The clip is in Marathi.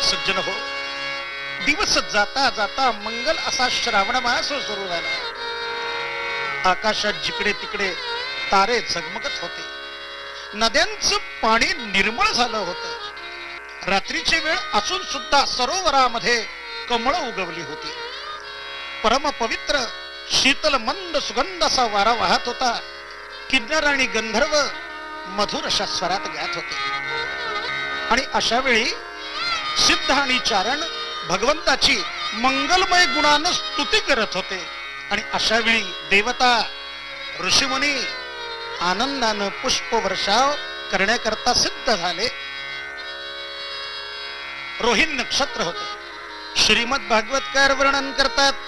सज्जन हो, दिवस जाता जाता मंगल असा श्रावण मास सुरू झाला। आकाशात जिकडे तिकडे तारे झगमगत होते, नद्यांचं पाणी निर्मळ झालं होतं। रात्रीची वेळ असून सुद्धा सरोवरामध्ये कमळ उगवली होती। परम पवित्र शीतल मंद सुगंध असा वारा वाहत होता। किन्नर आणि गंधर्व मधुर अशा स्वरात गात होते आणि अशा वेळी सिद्ध आणि चारण भगवंताची मंगलमय गुणानं स्तुती करत होते आणि अशा वेळी देवता ऋषीमुनी आनंदानं पुष्पवर्षाव करण्याकरता सिद्ध झाले। रोहिणी नक्षत्र होते। श्रीमद भागवतकार वर्णन करतात,